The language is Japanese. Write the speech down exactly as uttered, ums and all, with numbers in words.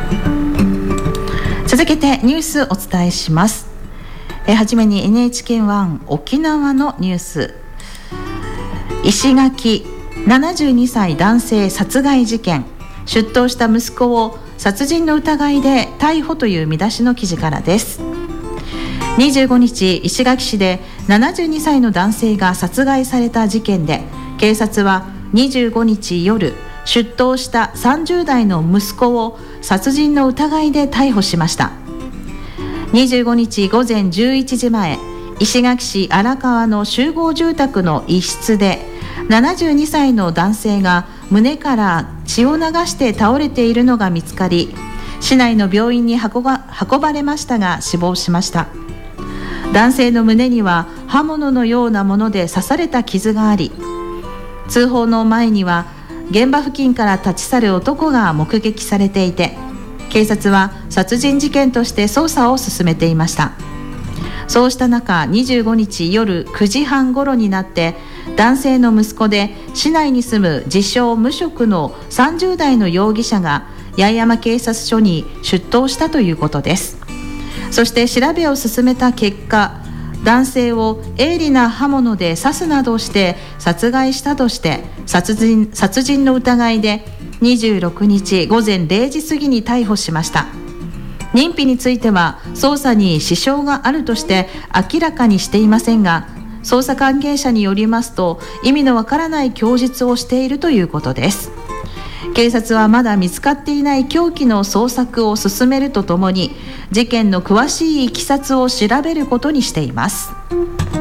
続けてニュースお伝えします。えはじめに エヌエイチケーワン 沖縄のニュース。石垣ななじゅうにさい男性殺害事件、出頭した息子を殺人の疑いで逮捕という見出しの記事からです。にじゅうごにち、石垣市でななじゅうにさいの男性が殺害された事件で、警察はにじゅうごにち夜、出頭したさんじゅうだいの息子を殺人の疑いで逮捕しました。にじゅうごにちごぜんじゅういちじまえ、石垣市荒川の集合住宅の一室でななじゅうにさいの男性が胸から血を流して倒れているのが見つかり、市内の病院に運ば、運ばれましたが死亡しました。男性の胸には刃物のようなもので刺された傷があり、通報の前には現場付近から立ち去る男が目撃されていて、警察は殺人事件として捜査を進めていました。そうした中、にじゅうごにち夜くじはん頃になって、男性の息子で市内に住む自称無職のさんじゅうだいの容疑者が八重山警察署に出頭したということです。そして調べを進めた結果、男性を鋭利な刃物で刺すなどして殺害したとして殺人、殺人の疑いでにじゅうろくにちごぜんれいじ過ぎに逮捕しました。認否については捜査に支障があるとして明らかにしていませんが、捜査関係者によりますと意味のわからない供述をしているということです。警察はまだ見つかっていない凶器の捜索を進めるとともに、事件の詳しいいきさつを調べることにしています。